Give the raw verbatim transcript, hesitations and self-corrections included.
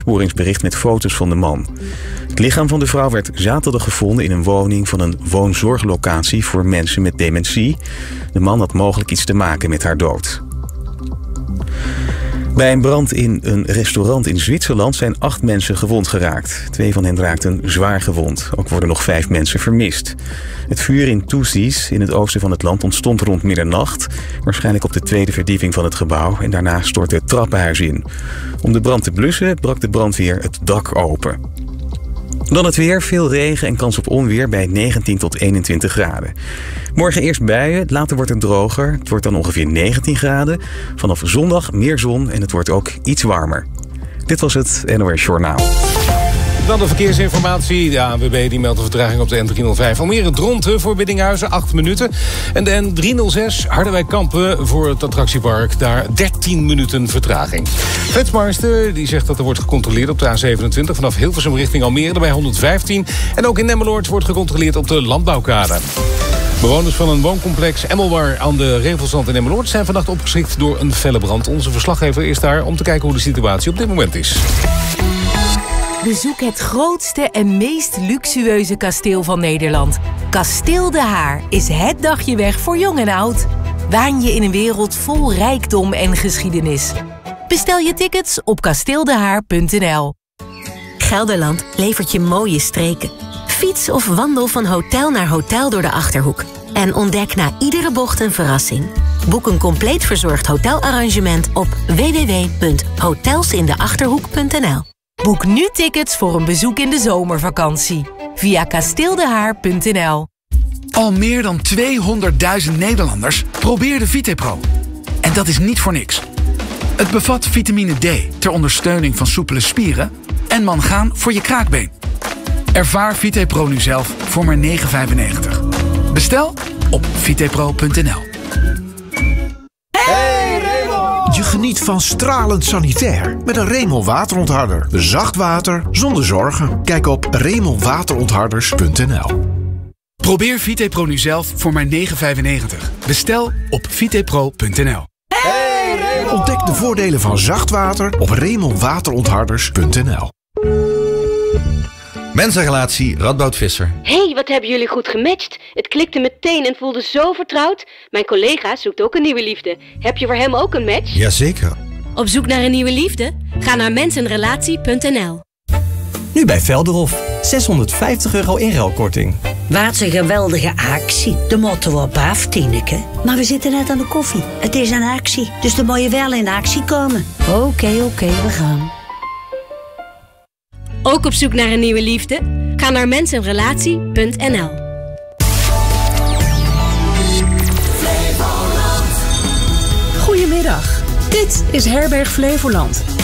Opsporingsbericht met foto's van de man. Het lichaam van de vrouw werd zaterdag gevonden in een woning van een woonzorglocatie voor mensen met dementie. De man had mogelijk iets te maken met haar dood. Bij een brand in een restaurant in Zwitserland zijn acht mensen gewond geraakt. Twee van hen raakten zwaar gewond. Ook worden nog vijf mensen vermist. Het vuur in Thusis, in het oosten van het land, ontstond rond middernacht. Waarschijnlijk op de tweede verdieping van het gebouw. En daarna stortte het trappenhuis in. Om de brand te blussen brak de brandweer het dak open. Dan het weer, veel regen en kans op onweer bij negentien tot eenentwintig graden. Morgen eerst buien, later wordt het droger. Het wordt dan ongeveer negentien graden. Vanaf zondag meer zon en het wordt ook iets warmer. Dit was het N O S Journaal. Dan de verkeersinformatie. De A N W B die meldt de vertraging op de N driehonderdvijf. Almere Dronten voor Biddinghuizen, acht minuten. En de N driehonderdzes Harderwijk-Kampen voor het attractiepark. Daar dertien minuten vertraging. Flitsmeister die zegt dat er wordt gecontroleerd op de A zevenentwintig... vanaf Hilversum richting Almere bij honderdvijftien. En ook in Emmeloord wordt gecontroleerd op de landbouwkade. Bewoners van een wooncomplex Emmelwar aan de Revelzand in Emmeloord zijn vannacht opgeschrikt door een felle brand. Onze verslaggever is daar om te kijken hoe de situatie op dit moment is. Bezoek het grootste en meest luxueuze kasteel van Nederland. Kasteel De Haar is het dagje weg voor jong en oud. Waan je in een wereld vol rijkdom en geschiedenis. Bestel je tickets op kasteeldehaar punt n l. Gelderland levert je mooie streken. Fiets of wandel van hotel naar hotel door de Achterhoek. En ontdek na iedere bocht een verrassing. Boek een compleet verzorgd hotelarrangement op w w w punt hotelsindeachterhoek punt n l. Boek nu tickets voor een bezoek in de zomervakantie. Via kasteeldehaar punt n l. Al meer dan tweehonderdduizend Nederlanders probeerden VitePro. En dat is niet voor niks. Het bevat vitamine D ter ondersteuning van soepele spieren en mangaan voor je kraakbeen. Ervaar VitePro nu zelf voor maar negen vijfennegentig. Bestel op vitepro punt n l. Je geniet van stralend sanitair met een Remel waterontharder. Zacht water zonder zorgen. Kijk op remel waterontharders punt n l. Probeer VitePro nu zelf voor maar negen vijfennegentig. Bestel op vitepro punt n l. Ontdek de voordelen van zacht water op remel waterontharders punt n l. Mensenrelatie Radboud Visser. Hey, wat hebben jullie goed gematcht. Het klikte meteen en voelde zo vertrouwd. Mijn collega zoekt ook een nieuwe liefde. Heb je voor hem ook een match? Jazeker. Op zoek naar een nieuwe liefde? Ga naar mensenrelatie punt n l. Nu bij Velderhof. zeshonderdvijftig euro inruilkorting. Wat een geweldige actie. De motto op af, Tineke. Maar we zitten net aan de koffie. Het is een actie, dus dan moet je wel in actie komen. Oké, okay, oké, okay, we gaan. Ook op zoek naar een nieuwe liefde? Ga naar mensenrelatie punt n l. Goedemiddag, dit is Herberg Flevoland.